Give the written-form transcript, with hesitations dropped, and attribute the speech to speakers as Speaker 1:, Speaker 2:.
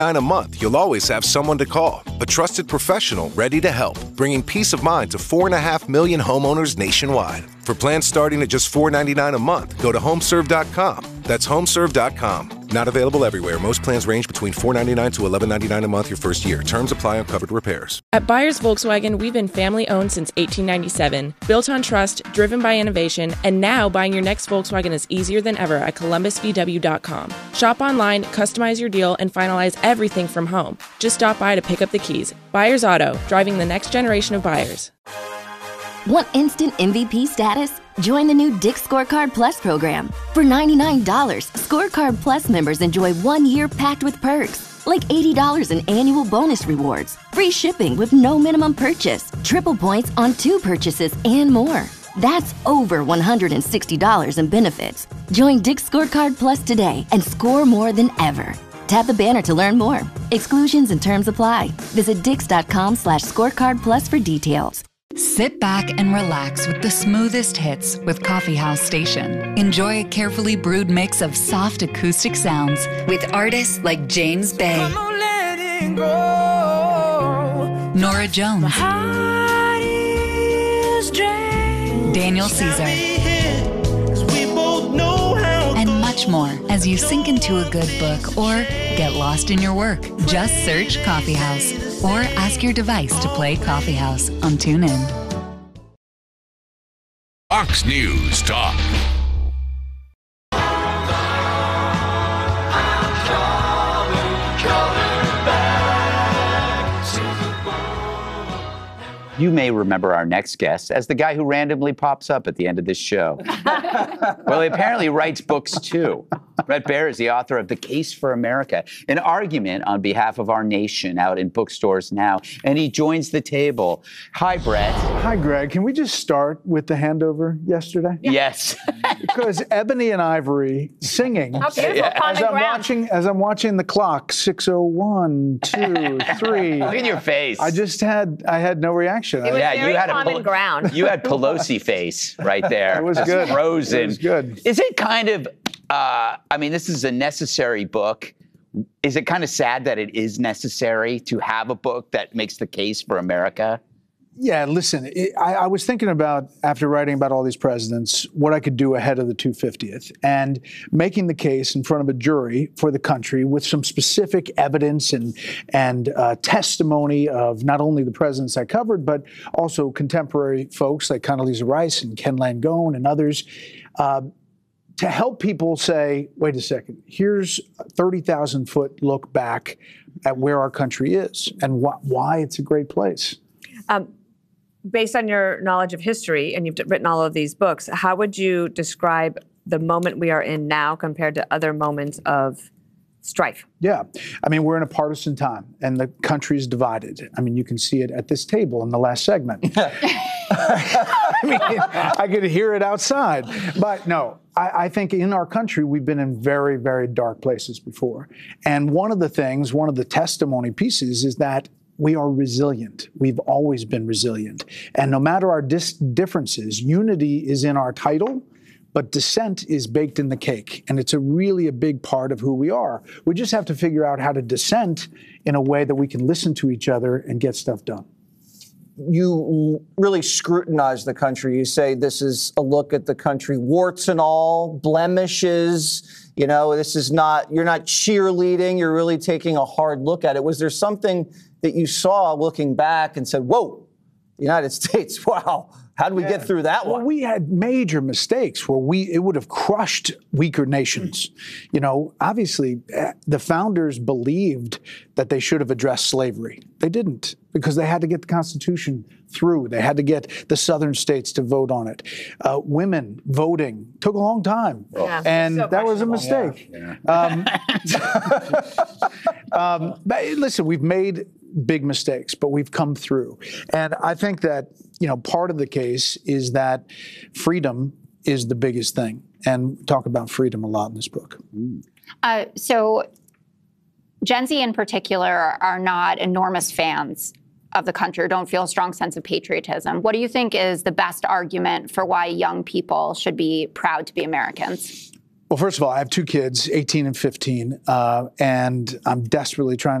Speaker 1: $9 a month, you'll always have someone to call, a trusted professional ready to help, bringing peace of mind to 4.5 million homeowners nationwide. For plans starting at just $4.99 a month, go to homeserve.com. That's homeserve.com. Not available everywhere. Most plans range between $4.99 to $11.99 a month your first year. Terms apply on covered repairs.
Speaker 2: At Byers Volkswagen, we've been family-owned since 1897, built on trust, driven by innovation, and now buying your next Volkswagen is easier than ever at columbusvw.com. Shop online, customize your deal, and finalize everything from home. Just stop by to pick up the keys. Byers Auto, driving the next generation of buyers.
Speaker 3: Want instant MVP status? Join the new Dick's Scorecard Plus program. For $99, Scorecard Plus members enjoy 1 year packed with perks, like $80 in annual bonus rewards, free shipping with no minimum purchase, triple points on 2 purchases, and more. That's over $160 in benefits. Join Dick's Scorecard Plus today and score more than ever. Tap the banner to learn more. Exclusions and terms apply. Visit dix.com/scorecardplus for details.
Speaker 4: Sit back and relax with the smoothest hits with Coffee House Station. Enjoy a carefully brewed mix of soft acoustic sounds with artists like James Bay, Nora Jones, Daniel Caesar, and much more as you sink into a good book or get lost in your work. Just search Coffee House or ask your device to play Coffee House on TuneIn.
Speaker 5: Fox News Talk.
Speaker 6: You may remember our next guest as the guy who randomly pops up at the end of this show. Well, he apparently writes books too. Bret Baier is the author of The Case for America, an argument on behalf of our nation, out in bookstores now. And he joins the table. Hi, Bret.
Speaker 7: Hi, Greg. Can we just start with the handover yesterday?
Speaker 6: Yes.
Speaker 7: Because Ebony and Ivory singing.
Speaker 8: How beautiful,
Speaker 7: as I'm watching the clock, 6:01, 2, 3.
Speaker 6: Look at your face.
Speaker 7: I had no reaction.
Speaker 8: It was very common ground.
Speaker 6: You had Pelosi face right there.
Speaker 7: It was good.
Speaker 6: Frozen.
Speaker 7: It was good.
Speaker 6: Is it kind of, this is a necessary book. Is it kind of sad that it is necessary to have a book that makes the case for America?
Speaker 7: Yeah, listen, I was thinking about, after writing about all these presidents, what I could do ahead of the 250th, and making the case in front of a jury for the country with some specific evidence and testimony of not only the presidents I covered, but also contemporary folks like Condoleezza Rice and Ken Langone and others, to help people say, wait a second, here's a 30,000-foot look back at where our country is and why it's a great place.
Speaker 8: Based on your knowledge of history, and you've written all of these books, how would you describe the moment we are in now compared to other moments of strife?
Speaker 7: Yeah. We're in a partisan time, and the country is divided. You can see it at this table in the last segment. I could hear it outside. But no, I think in our country, we've been in very, very dark places before. And one of the testimony pieces is that we are resilient. We've always been resilient. And no matter our differences, unity is in our title, but dissent is baked in the cake. And it's really a big part of who we are. We just have to figure out how to dissent in a way that we can listen to each other and get stuff done.
Speaker 9: You really scrutinize the country. You say this is a look at the country, warts and all, blemishes. This is not, you're not cheerleading. You're really taking a hard look at it. Was there something that you saw looking back and said, whoa, the United States, wow, how did we get through that one?
Speaker 7: Well, we had major mistakes where it would have crushed weaker nations. Obviously, the founders believed that they should have addressed slavery. They didn't, because they had to get the Constitution through. They had to get the southern states to vote on it. Women voting took a long time, and that was a mistake. But listen, we've made big mistakes, but we've come through. And I think that, part of the case is that freedom is the biggest thing. And we talk about freedom a lot in this book.
Speaker 10: So Gen Z in particular are not enormous fans of the country, or don't feel a strong sense of patriotism. What do you think is the best argument for why young people should be proud to be Americans?
Speaker 7: Well, first of all, I have two kids, 18 and 15, and I'm desperately trying